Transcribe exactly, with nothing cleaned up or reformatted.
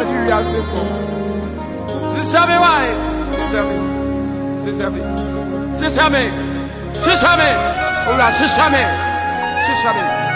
you are simple. Sisame why? Sisame. Sisame. Sisame. Sisame. Ora sisame. Sisame.